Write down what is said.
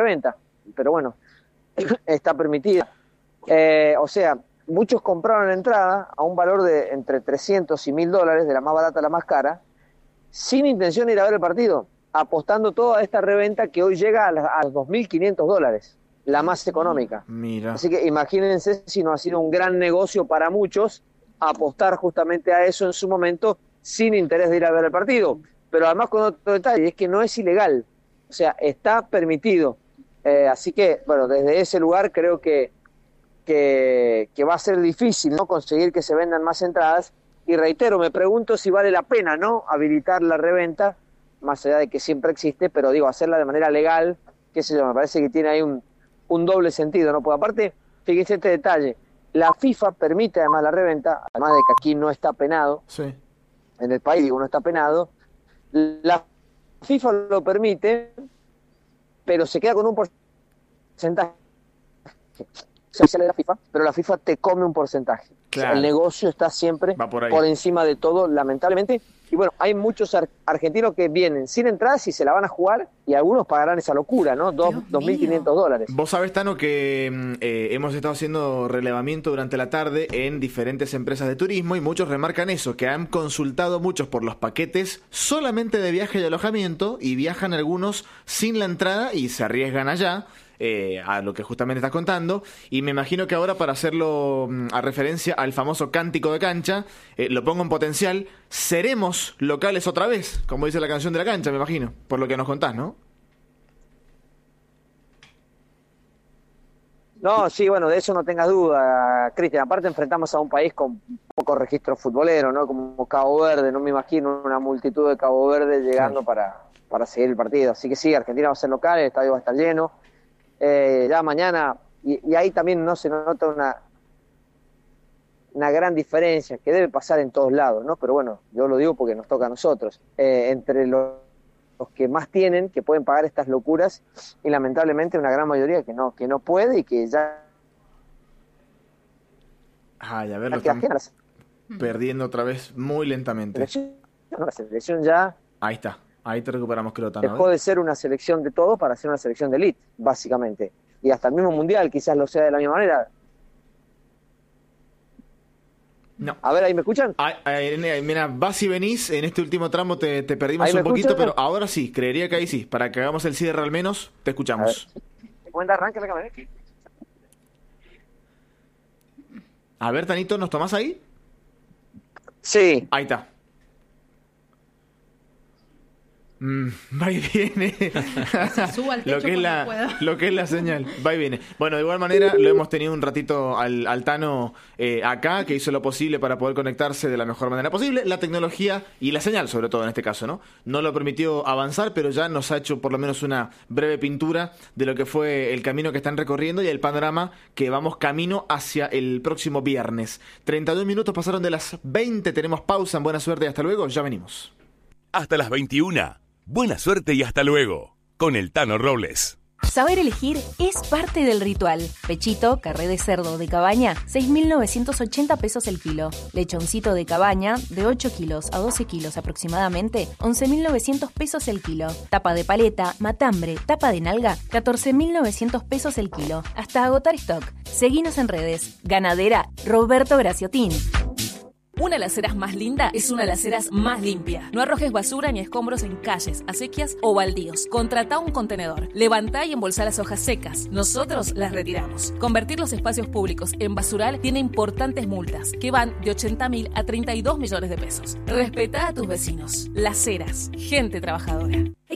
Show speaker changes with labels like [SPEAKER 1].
[SPEAKER 1] reventa, pero bueno, está permitida. O sea, muchos compraron la entrada a un valor de entre 300 y $1.000, de la más barata a la más cara, sin intención de ir a ver el partido, apostando toda esta reventa que hoy llega a los $2.500, la más económica.
[SPEAKER 2] Mira.
[SPEAKER 1] Así que imagínense si no ha sido un gran negocio para muchos apostar justamente a eso en su momento sin interés de ir a ver el partido. Pero además con otro detalle, es que no es ilegal, o sea, está permitido. Así que, bueno, desde ese lugar creo que va a ser difícil, ¿no?, conseguir que se vendan más entradas. Y reitero, me pregunto si vale la pena, ¿no?, habilitar la reventa, más allá de que siempre existe, pero digo, hacerla de manera legal, qué sé yo, me parece que tiene ahí un doble sentido, ¿no? Porque aparte, fíjense este detalle, la FIFA permite además la reventa, además de que aquí no está penado,
[SPEAKER 2] sí,
[SPEAKER 1] en el país, digo, no está penado, la FIFA lo permite, pero se queda con un porcentaje. Se sale de la FIFA, pero la FIFA te come un porcentaje.
[SPEAKER 2] Claro.
[SPEAKER 1] O sea, el negocio está siempre por encima de todo, lamentablemente. Y bueno, hay muchos argentinos que vienen sin entradas y se la van a jugar, y algunos pagarán esa locura, ¿no? $2.500.
[SPEAKER 2] Vos sabés, Tano, que hemos estado haciendo relevamiento durante la tarde en diferentes empresas de turismo y muchos remarcan eso, que han consultado muchos por los paquetes solamente de viaje y alojamiento, y viajan algunos sin la entrada y se arriesgan allá. A lo que justamente estás contando, y me imagino que ahora, para hacerlo a referencia al famoso cántico de cancha, lo pongo en potencial, seremos locales otra vez, como dice la canción de la cancha, me imagino, por lo que nos contás, ¿no?
[SPEAKER 1] No, sí, bueno, de eso no tengas duda, Cristian. Aparte enfrentamos a un país con poco registro futbolero, ¿no? Como Cabo Verde, no me imagino una multitud de Cabo Verde llegando para seguir el partido. Así que sí, Argentina va a ser local, el estadio va a estar lleno. Ya mañana, y ahí también no se nota una gran diferencia, que debe pasar en todos lados, ¿no? Pero bueno, yo lo digo porque nos toca a nosotros, entre los que más tienen, que pueden pagar estas locuras, y lamentablemente una gran mayoría que no puede, y que ya...
[SPEAKER 2] Ay, a ver, lo están perdiendo otra vez muy lentamente.
[SPEAKER 1] La selección ya...
[SPEAKER 2] Ahí está. Ahí te recuperamos, creo, Tano.
[SPEAKER 1] Dejó de ser una selección de todos para ser una selección de elite, básicamente. Y hasta el mismo mundial quizás lo sea de la misma manera.
[SPEAKER 2] No.
[SPEAKER 1] A ver, ¿ahí me escuchan?
[SPEAKER 2] Mira, vas y venís, en este último tramo te perdimos un poquito, pero ahora sí, creería que ahí sí. Para que hagamos el cierre al menos, te escuchamos.
[SPEAKER 1] ¿Te cuenta arranque la cámara?
[SPEAKER 2] A ver, Tanito, ¿nos tomás ahí?
[SPEAKER 1] Sí.
[SPEAKER 2] Ahí está. Va y viene. Lo que es la señal, va y viene. Bueno, de igual manera lo hemos tenido un ratito al Tano acá, que hizo lo posible para poder conectarse de la mejor manera posible. La tecnología y la señal, sobre todo en este caso, no lo permitió avanzar, pero ya nos ha hecho por lo menos una breve pintura de lo que fue el camino que están recorriendo y el panorama que vamos camino hacia el próximo viernes. 32 minutos pasaron de las 20, tenemos pausa, en buena suerte y hasta luego, ya venimos.
[SPEAKER 3] Hasta las 21. Buena suerte y hasta luego, con el Tano Robles.
[SPEAKER 4] Saber elegir es parte del ritual. Pechito, carré de cerdo de cabaña, 6.980 pesos el kilo. Lechoncito de cabaña, de 8 kilos a 12 kilos aproximadamente, 11.900 pesos el kilo. Tapa de paleta, matambre, tapa de nalga, 14.900 pesos el kilo. Hasta agotar stock. Seguinos en redes. Ganadera Roberto Graciotín.
[SPEAKER 5] Una de las aceras más linda es una de las aceras más limpia. No arrojes basura ni escombros en calles, acequias o baldíos. Contratá un contenedor. Levantá y embolsá las hojas secas. Nosotros las retiramos. Convertir los espacios públicos en basural tiene importantes multas, que van de 80.000 a 32 millones de pesos. Respetá a tus vecinos. Las Heras. Gente trabajadora.